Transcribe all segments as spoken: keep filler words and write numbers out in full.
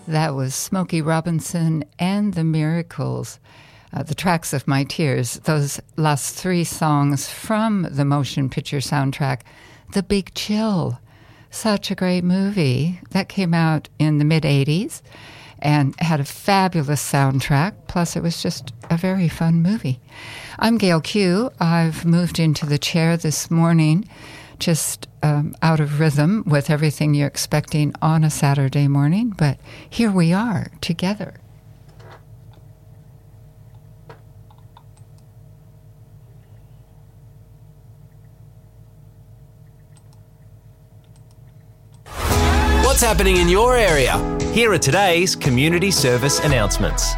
That was Smokey Robinson and the Miracles, uh, the Tracks of My Tears, those last three songs from the motion picture soundtrack, The Big Chill. Such a great movie. That came out in the mid-eighties and had a fabulous soundtrack, plus it was just a very fun movie. I'm Gail Q. I've moved into the chair this morning, just um, out of rhythm with everything you're expecting on a Saturday morning, but here we are together. What's happening in your area? Here are today's community service announcements.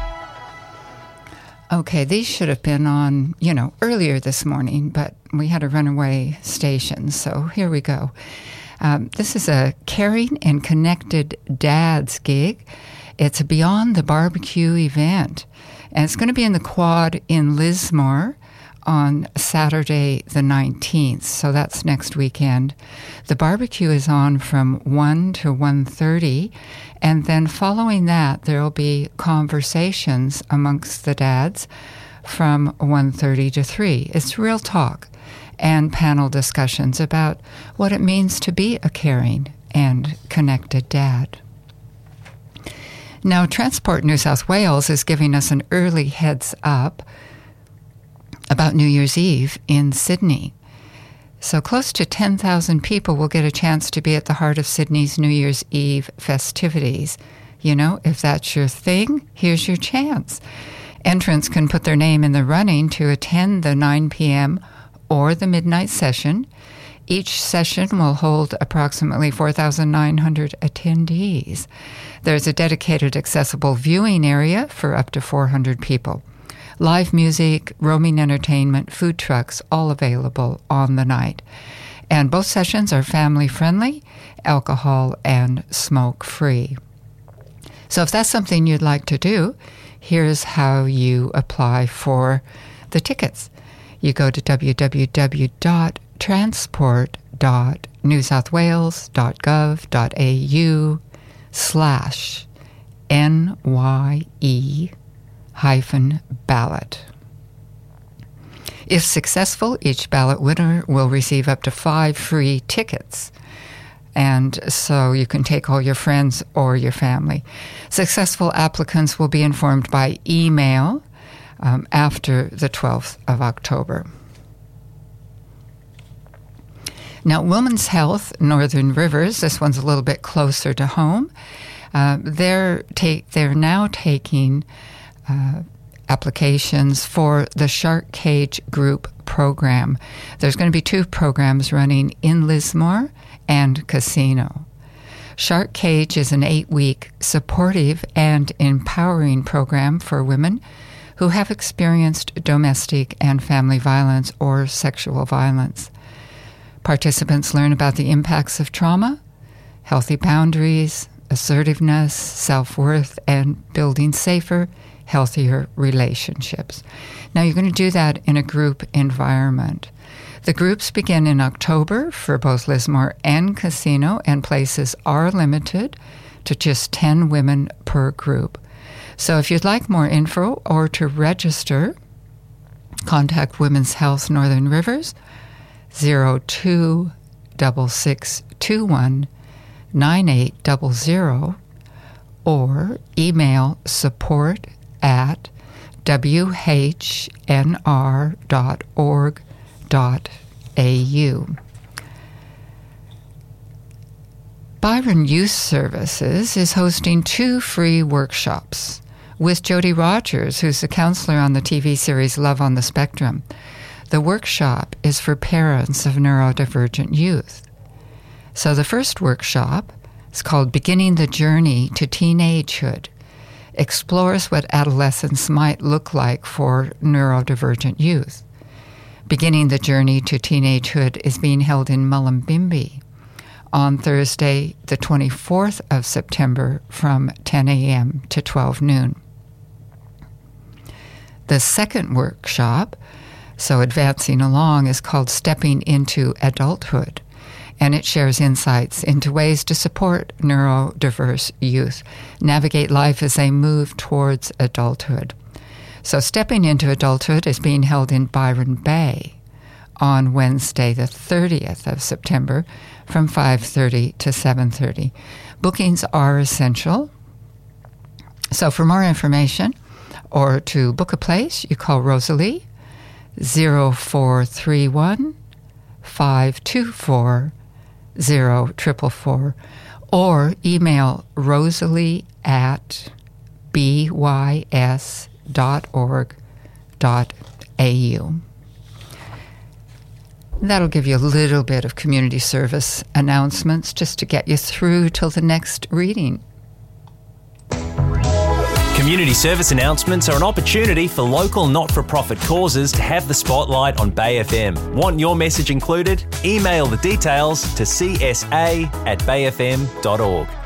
Okay, these should have been on, you know, earlier this morning, but we had a runaway station, so here we go. Um, this is a Caring and Connected Dads gig. It's a Beyond the Barbecue event, and it's going to be in the Quad in Lismore on Saturday the nineteenth, so that's next weekend. The barbecue is on from one to one thirty, and then following that, there will be conversations amongst the dads from one thirty to three. It's real talk and panel discussions about what it means to be a caring and connected dad. Now, Transport New South Wales is giving us an early heads up about New Year's Eve in Sydney. So close to ten thousand people will get a chance to be at the heart of Sydney's New Year's Eve festivities. You know, if that's your thing, here's your chance. Entrants can put their name in the running to attend the nine p.m. or the midnight session. Each session will hold approximately four thousand nine hundred attendees. There's a dedicated accessible viewing area for up to four hundred people. Live music, roaming entertainment, food trucks, all available on the night. And both sessions are family-friendly, alcohol and smoke-free. So if that's something you'd like to do, here's how you apply for the tickets. You go to w w w dot transport dot new south wales dot gov dot a u slash N Y E hyphen ballot. If successful, each ballot winner will receive up to five free tickets. And so you can take all your friends or your family. Successful applicants will be informed by email um, after the twelfth of October. Now, Women's Health, Northern Rivers, this one's a little bit closer to home. Uh, they're, ta- they're now taking Uh, applications for the Shark Cage Group program. There's going to be two programs running in Lismore and Casino. Shark Cage is an eight-week supportive and empowering program for women who have experienced domestic and family violence or sexual violence. Participants learn about the impacts of trauma, healthy boundaries, assertiveness, self-worth, and building safer, healthier relationships. Now, you're going to do that in a group environment. The groups begin in October for both Lismore and Casino, and places are limited to just ten women per group. So if you'd like more info or to register, contact Women's Health Northern Rivers, zero two six six two one nine eight zero zero, or email support at w h n r dot org dot a u. Byron Youth Services is hosting two free workshops with Jody Rogers, who's the counselor on the T V series Love on the Spectrum. The workshop is for parents of neurodivergent youth. So the first workshop is called Beginning the Journey to Teenagehood. Explores what adolescence might look like for neurodivergent youth. Beginning the Journey to Teenagehood is being held in Mullumbimby on Thursday, the twenty-fourth of September from ten a.m. to twelve noon. The second workshop, so advancing along, is called Stepping into Adulthood, and it shares insights into ways to support neurodiverse youth navigate life as they move towards adulthood. So Stepping into Adulthood is being held in Byron Bay on Wednesday, the thirtieth of September, from five thirty to seven thirty. Bookings are essential. So for more information or to book a place, you call Rosalie, zero four three one, five two four, zero four four, or email rosalie at b y s dot org dot a u. That'll give you a little bit of community service announcements just to get you through till the next reading. Community service announcements are an opportunity for local not-for-profit causes to have the spotlight on Bay F M. Want your message included? Email the details to c s a at bay f m dot org.